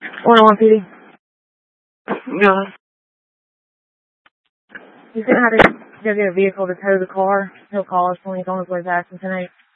101 PD. Yeah. He's gonna have to go get a vehicle to tow the car. He'll call us when he's on his way back from tonight.